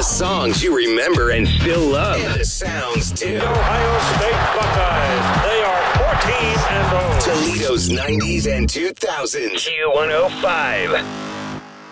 songs you remember and still love. And the sounds, too. The Ohio State Buckeyes. They are 14-0. Toledo's 90s and 2000s. Q105.